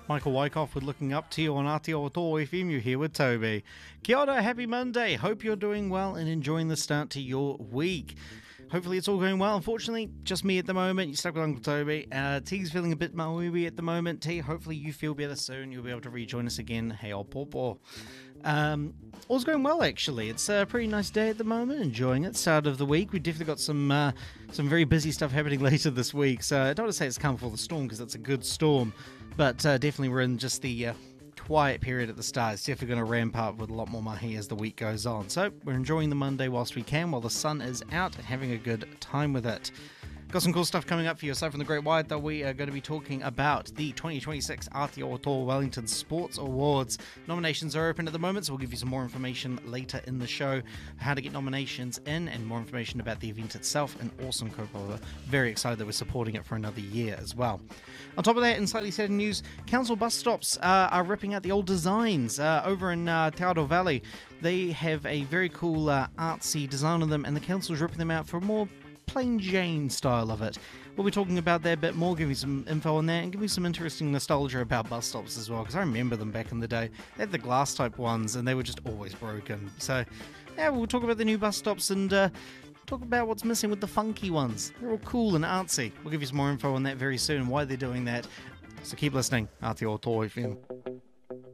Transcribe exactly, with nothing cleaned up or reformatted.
Michael Wyckoff with Looking Up to You on Aotearoa F M. You're here with Toby. Kia ora, happy Monday. Hope you're doing well and enjoying the start to your week. Hopefully it's all going well. Unfortunately, just me at the moment. You're stuck with Uncle Toby. Uh, T's feeling a bit mauiwi at the moment. T, hopefully you feel better soon. You'll be able to rejoin us again. Hey, old pawpaw. Um, all's going well, actually. It's a pretty nice day at the moment. Enjoying it. Start of the week. We've definitely got some uh, some very busy stuff happening later this week. So I don't want to say it's come before the storm because it's a good storm. But uh, definitely we're in just the uh, quiet period at the start. It's definitely going to ramp up with a lot more mahi as the week goes on. So we're enjoying the Monday whilst we can while the sun is out and having a good time with it. Got some cool stuff coming up for you. Aside from the Great White, though, we are going to be talking about the twenty twenty-six Aotearoa Wellington Sports Awards. Nominations are open at the moment, so we'll give you some more information later in the show, how to get nominations in, and more information about the event itself. An awesome kaupapa. Very excited that we're supporting it for another year as well. On top of that, in slightly sad news, council bus stops uh, are ripping out the old designs uh, over in uh, Te Aro Valley. They have a very cool uh, artsy design on them, and the council's ripping them out for a more plain Jane style of it. We'll be talking about that a bit more, give you some info on that, and give you some interesting nostalgia about bus stops as well, because I remember them back in the day. They had the glass type ones, and they were just always broken. So, yeah, we'll talk about the new bus stops and uh, talk about what's missing with the funky ones. They're all cool and artsy. We'll give you some more info on that very soon, why they're doing that. So keep listening. Aotearoa F M.